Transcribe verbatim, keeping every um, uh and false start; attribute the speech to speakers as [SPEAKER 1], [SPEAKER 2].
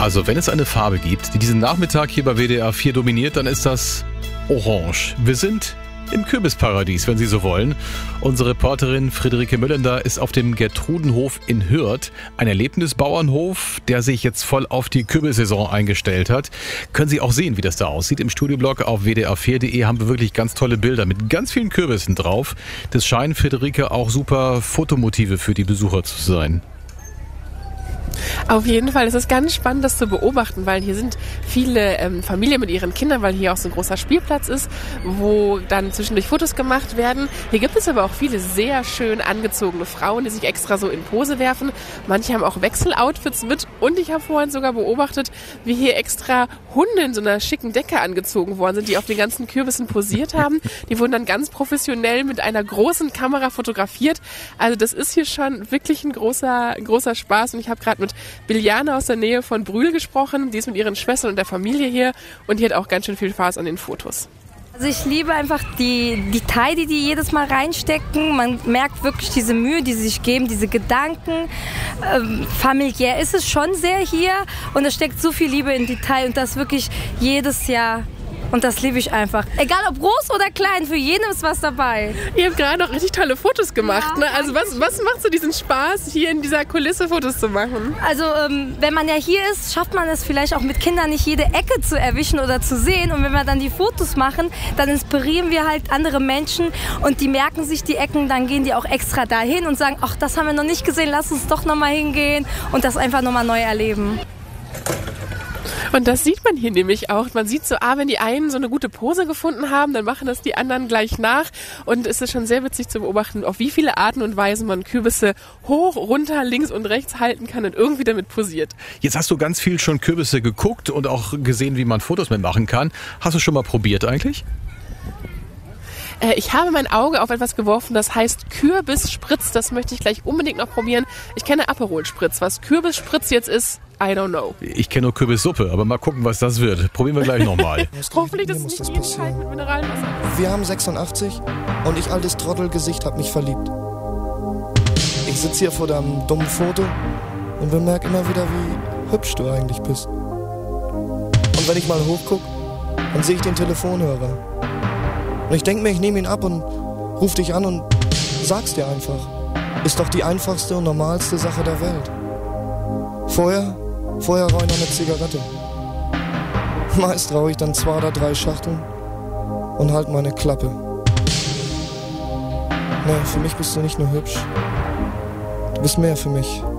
[SPEAKER 1] Also wenn es eine Farbe gibt, die diesen Nachmittag hier bei W D R vier dominiert, dann ist das Orange. Wir sind im Kürbisparadies, wenn Sie so wollen. Unsere Reporterin Friederike Möllender ist auf dem Gertrudenhof in Hürth, ein Erlebnisbauernhof, der sich jetzt voll auf die Kürbissaison eingestellt hat. Können Sie auch sehen, wie das da aussieht. Im Studioblog auf w d r vier punkt de haben wir wirklich ganz tolle Bilder mit ganz vielen Kürbissen drauf. Das scheinen, Friederike, auch super Fotomotive für die Besucher zu sein.
[SPEAKER 2] Auf jeden Fall, es ist ganz spannend, das zu beobachten, weil hier sind viele ähm, Familien mit ihren Kindern, weil hier auch so ein großer Spielplatz ist, wo dann zwischendurch Fotos gemacht werden. Hier gibt es aber auch viele sehr schön angezogene Frauen, die sich extra so in Pose werfen. Manche haben auch Wechseloutfits mit und ich habe vorhin sogar beobachtet, wie hier extra Hunde in so einer schicken Decke angezogen worden sind, die auf den ganzen Kürbissen posiert haben. Die wurden dann ganz professionell mit einer großen Kamera fotografiert. Also das ist hier schon wirklich ein großer, großer Spaß und ich habe gerade mit Biljana aus der Nähe von Brühl gesprochen. Die ist mit ihren Schwestern und der Familie hier und die hat auch ganz schön viel Spaß an den Fotos.
[SPEAKER 3] Also ich liebe einfach die Detail, die die jedes Mal reinstecken. Man merkt wirklich diese Mühe, die sie sich geben, diese Gedanken. Ähm, familiär ist es schon sehr hier und es steckt so viel Liebe in Detail und das wirklich jedes Jahr. Und das liebe ich einfach. Egal ob groß oder klein, für jeden ist was dabei.
[SPEAKER 2] Ihr habt gerade noch richtig tolle Fotos gemacht. Ja, ne? Also was, was macht so diesen Spaß, hier in dieser Kulisse Fotos zu machen?
[SPEAKER 3] Also ähm, wenn man ja hier ist, schafft man es vielleicht auch mit Kindern nicht jede Ecke zu erwischen oder zu sehen. Und wenn wir dann die Fotos machen, dann inspirieren wir halt andere Menschen und die merken sich die Ecken, dann gehen die auch extra dahin und sagen, ach, das haben wir noch nicht gesehen, lass uns doch nochmal hingehen und das einfach nochmal neu erleben.
[SPEAKER 2] Und das sieht man hier nämlich auch. Man sieht so, ah, wenn die einen so eine gute Pose gefunden haben, dann machen das die anderen gleich nach. Und es ist schon sehr witzig zu beobachten, auf wie viele Arten und Weisen man Kürbisse hoch, runter, links und rechts halten kann und irgendwie damit posiert.
[SPEAKER 1] Jetzt hast du ganz viel schon Kürbisse geguckt und auch gesehen, wie man Fotos mitmachen kann. Hast du schon mal probiert eigentlich?
[SPEAKER 2] Ich habe mein Auge auf etwas geworfen, das heißt Kürbisspritz. Das möchte ich gleich unbedingt noch probieren. Ich kenne Aperol Spritz. Was Kürbisspritz jetzt ist, I don't know.
[SPEAKER 1] Ich kenne nur Kürbissuppe, aber mal gucken, was das wird. Probieren wir gleich nochmal.
[SPEAKER 2] Hoffentlich, dass es nicht jeden Tag mit Mineralwasser ist.
[SPEAKER 4] Wir haben sechsundachtzig und ich, altes Trottelgesicht, hab mich verliebt. Ich sitze hier vor deinem dummen Foto und bemerke immer wieder, wie hübsch du eigentlich bist. Und wenn ich mal hochguck, dann sehe ich den Telefonhörer. Und ich denke mir, ich nehme ihn ab und ruf dich an und sag's dir einfach. Ist doch die einfachste und normalste Sache der Welt. Vorher, vorher rauche ich noch eine Zigarette. Meist rauche ich dann zwei oder drei Schachteln und halt meine Klappe. Nee, für mich bist du nicht nur hübsch. Du bist mehr für mich.